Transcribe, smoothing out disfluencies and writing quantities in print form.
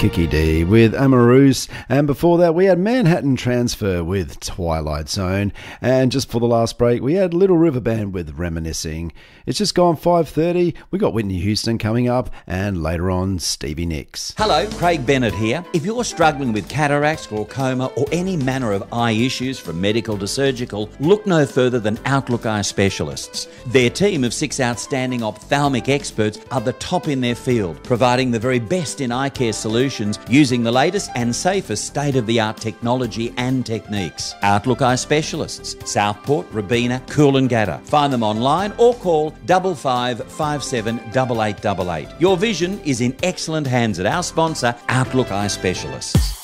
Kiki D with Amarous, and before that we had Manhattan Transfer with Twilight Zone, and just for the last break we had Little River Band with Reminiscing. It's just gone 5:30. We got Whitney Houston coming up, and later on Stevie Nicks. Hello, Craig Bennett here. If you're struggling with cataracts, glaucoma or any manner of eye issues from medical to surgical, look no further than Outlook Eye Specialists. Their team of 6 outstanding ophthalmic experts are the top in their field, providing the very best in eye care solutions using the latest and safest state-of-the-art technology and techniques. Outlook Eye Specialists, Southport, Robina, Coolangatta. Find them online or call 5557 8888. Your vision is in excellent hands at our sponsor, Outlook Eye Specialists.